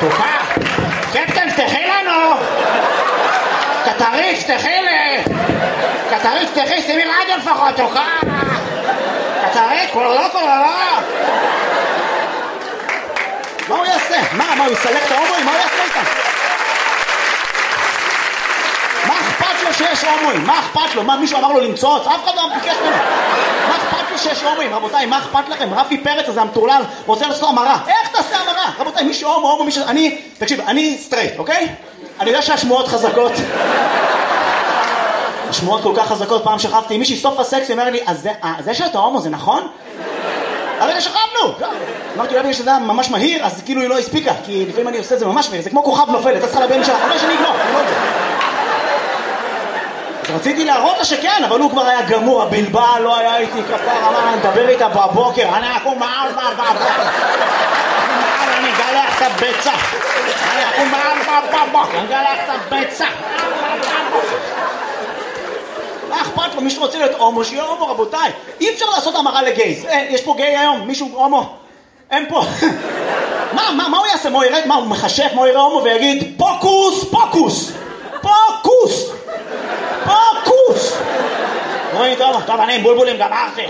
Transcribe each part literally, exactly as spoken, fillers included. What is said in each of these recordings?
תוקע, קפטן, פתחי לנו! קטרית, פתחי לי! קטרית, פתחי, שימי רדיו לפחות, תוקע! קטרית, כולו לא, כולו לא! מה הוא יעשה? מה, מה, הוא יסלק את ההומואים? מה הוא יעשה איתם? מה אכפת לו שיש הומואים? מה אכפת לו? מה, מישהו אמר לו למצוץ? אף אחד לא ביקש ממנו. מה אכפת לו שיש הומואים? רבותיי, מה אכפת לכם? רפי פרץ הזה המטורלל רוצה לעשות המרה. איך תעשה המרה? רבותיי, מישהו הומו, הומו, מישהו... אני, תקשיב, אני סטרייט, אוקיי? אני יודע שהשמועות חזקות. השמועות כל כך חזקות. פעם שכבתי עם מישהי סוף הסקס, היא אומר לי, אז זה, זה שאתה הומו זה נכון? הרי שכבנו! אמרתי, אולי בגלל שזה היה ממש מהיר, אז כאילו היא לא הספיקה, כי לפעמים אני עושה את זה ממש מהיר, זה כמו כוכב נופל, אתה צריכה להבין שלה, אבל שאני אגמור, אני לא יודע. אז רציתי להראות לה שכן, אבל הוא כבר היה גמור, הבלבל לא היה איתי כפר, אמר, אני מדבר איתה בבוקר, אני אקום מעל מעל בבוקר, אני אגלח את הביצה, אני אקום מעל בבוקר, אני אגלח את הביצה. מה אכפת לו? מישהו רוצה להיות הומו, שיהיה הומו, רבותיי. אי אפשר לעשות המרה לגייז. אה, יש פה גיי היום, מישהו הומו. אין פה. מה, מה, מה הוא יעשה? מה הוא ירד? מה, הוא מחשף? מה הוא יראה הומו ויגיד, פוקוס, פוקוס, פוקוס, פוקוס. רואים טוב, טוב, אני עם בולבולים גמרתי.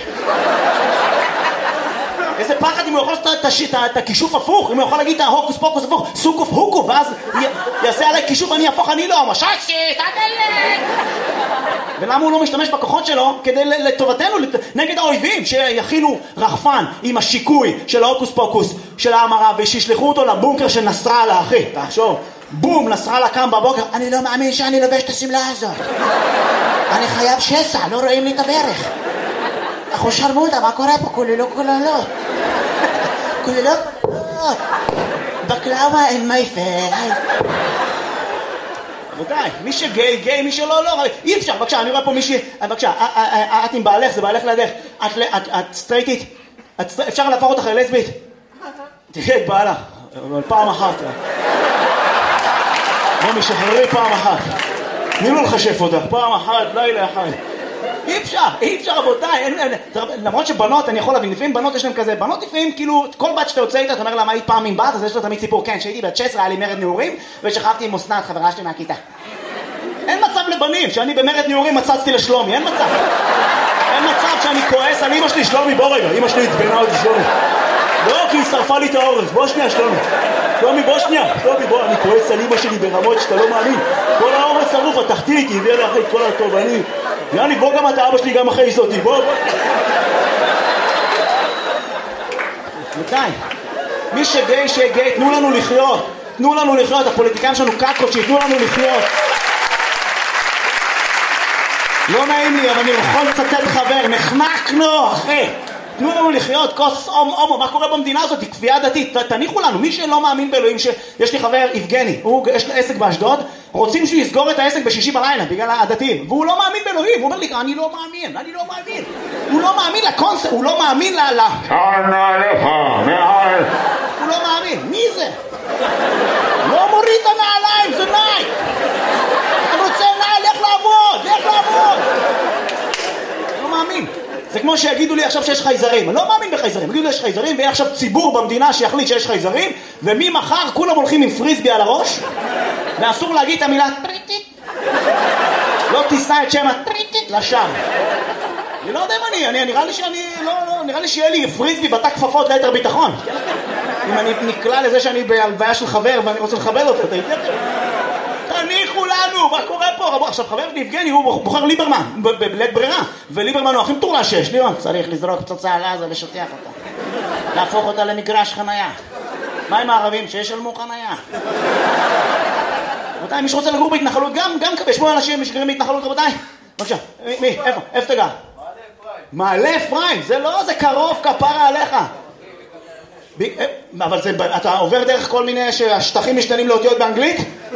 איזה פחד אם הוא יכול לעשות את הכישוף הפוך, אם הוא יכול להגיד את ההוקוס פוקוס הפוך, סוקוף הוקו, ואז יעשה עליי כישוף, אני הפוך, אני לא הומו. ששי, תדלת! ולמה הוא לא משתמש בכוחות שלו כדי לטובתנו, נגד האויבים, שיכילו רחפן עם השיקוי של ההוקוס פוקוס של ההמרה, ושישלחו אותו לבונקר של נסראללה, אחי, תחשוב, בום, נסראללה קם בבוקר, אני לא מאמין שאני לובש את הסמלה הזאת, אני חייב שסע, לא רואים לי את הברך, אחו שרמוטה, מה קורה פה? כוללו כוללות, כוללו כוללות, בקלאווה אין מייפל. רבותיי, מי שגיי, גיי, מי שלא, לא, אי אפשר, בבקשה, אני רואה פה מישהי, בבקשה, את עם בעלך, זה בעלך לידך, את סטרייטית, אפשר להפוך אותך ללסבית? תראה את בעלה, אבל פעם אחת. בוא משחררי פעם אחת, תני לו לחשף אותך, פעם אחת, לילה אחד. אי אפשר, אי אפשר רבותיי, למרות שבנות, אני יכול להבין, לפעמים בנות יש להם כזה, בנות לפעמים כאילו, כל בת שאתה יוצא איתה, אתה אומר לה מה היית פעם עם בת, אז יש לה תמיד סיפור, כן, שהייתי בת שש עשרה, היה לי מרד נעורים, ושכבתי עם אסנת, חברה שלי מהכיתה. אין מצב לבנים, שאני במרד נעורים מצצתי לשלומי, אין מצב. אין מצב שאני כועס על אמא שלי, שלומי, בוא רגע, אמא שלי הצבנה אותי, שלומי. לא, כי היא שרפה לי את האורז, בוא שנייה, שלומי. שלומי, בוא שנייה, שלומי, בוא, אני כועס על אמא שלי ברמות שאתה לא מאמין. כל האורז שרוף, התחתית, היא הביאה לאחרי כל הטוב, אני... יאני, בוא גם אתה, אבא שלי גם אחרי אותי, בוא, בוא. מתי? מי שגיי, שגיי, תנו לנו לחיות. תנו לנו לחיות, הפוליטיקאים שלנו קקות, שיתנו לנו לחיות. לא נעים לי, אבל אני יכול לצטט חבר, נחנקנו, אחי. תנו לנו לחיות, כוס הומו, מה קורה במדינה הזאת? היא כפייה דתית, תניחו לנו, מי שלא מאמין באלוהים, שיש לי חבר יבגני, הוא, יש לו עסק באשדוד, רוצים שהוא יסגור את העסק בשישי בלילה, בגלל הדתיים, והוא לא מאמין באלוהים, הוא אומר לי, אני לא מאמין, אני לא מאמין, הוא לא מאמין לקונספט, הוא לא מאמין ל... שנה לך, מעל, הוא לא מאמין, מי זה? לא מוריד את הנעליים, זה נייק, אתה רוצה נעל, לך לעבוד, לך לעבוד, לא מאמין. זה כמו שיגידו לי עכשיו שיש חייזרים, אני לא מאמין בחייזרים, יגידו לי שיש חייזרים ויהיה עכשיו ציבור במדינה שיחליט שיש חייזרים, וממחר כולם הולכים עם פריסבי על הראש, ואסור להגיד את המילה טריטית, לא תישא את שם הטריטית לשם. אני לא יודע אם אני, אני נראה לי שאני, לא, לא, נראה לי שיהיה לי פריסבי בתא כפפות ליתר ביטחון. אם אני נקלע לזה שאני בהלוויה של חבר ואני רוצה לחבל אותו, אתה יודע? תניחו לנו, מה קורה פה? עכשיו חבר יבגני הוא בוחר ליברמן בלית ברירה, וליברמן הוא הכי מטורלל שיש. ליברמן צריך לזרוק פצצה על עזה ושטיח אותה, להפוך אותה למגרש חנייה. מה עם הערבים? שישלמו חנייה. רבותיי, מי שרוצה לגור בהתנחלות גם, גם יש פה אנשים שגרים בהתנחלות, רבותיי. בבקשה, מי? איפה? איפה אתה גר? מעלה אפרים. זה לא, זה קרוב, כפרה עליך. אבל אתה עובר דרך כל מיני שהשטחים משתנים לאותיות באנגלית?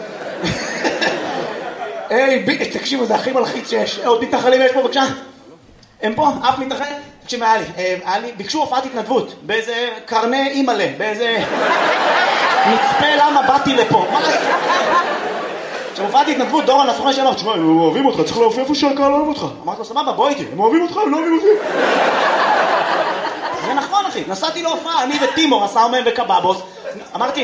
היי, תקשיבו, זה הכי מלחיץ שיש. עוד מתנחלים יש פה, בבקשה? הם פה? אף מתנחל? תקשיב, היה לי, היה לי, ביקשו הופעת התנדבות, באיזה קרני אימאלה, באיזה מצפה למה באתי לפה. מה זה? כשהופעת התנדבות, דורון הסוכן שאמר, תשמע, הם אוהבים אותך, צריך להופיע איפה שהקהל לא אוהב אותך. אמרתי לו, סבבה, בוא איתי, הם אוהבים אותך, הם לא אוהבים אותי. זה נכון, אחי, נסעתי להופעה, אני וטימור, הסאומן וקבאבוס, אמרתי,